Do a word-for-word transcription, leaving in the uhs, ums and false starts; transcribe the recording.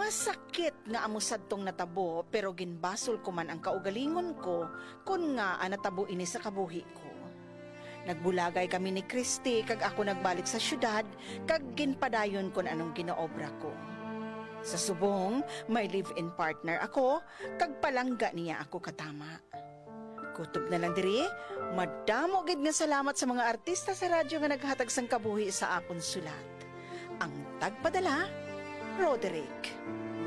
Masakit nga amo sadtong natabo pero ginbasol ko man ang kaugalingon ko kun nga ang natabo ini sa kabuhi ko. Nagbulagay kami ni Christy kag ako nagbalik sa syudad kag ginpadayon kon anong ginaobra ko. Sa subong, may live-in partner ako kag palangga niya ako katama. Kutob na lang diri, madamo gid nga salamat sa mga artista sa radyo nga naghatag sang kabuhi sa akon sulat. Ang tagpadala, Roderick.